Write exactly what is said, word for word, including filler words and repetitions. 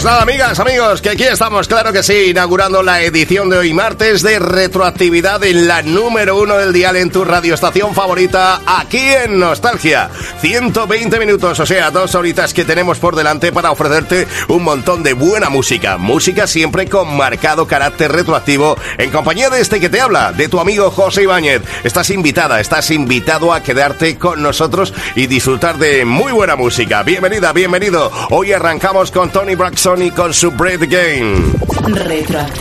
Pues nada, amigas, amigos, que aquí estamos, claro que sí, inaugurando la edición de hoy martes de retroactividad en la número uno del dial en tu radioestación favorita, aquí en Nostalgia. ciento veinte minutos, o sea, dos horitas que tenemos por delante para ofrecerte un montón de buena música. Música siempre con marcado carácter retroactivo, en compañía de este que te habla, de tu amigo José Ibáñez. Estás invitada, estás invitado a quedarte con nosotros y disfrutar de muy buena música. Bienvenida, bienvenido. Hoy arrancamos con Toni Braxton y con su Break Again. Retroactivo.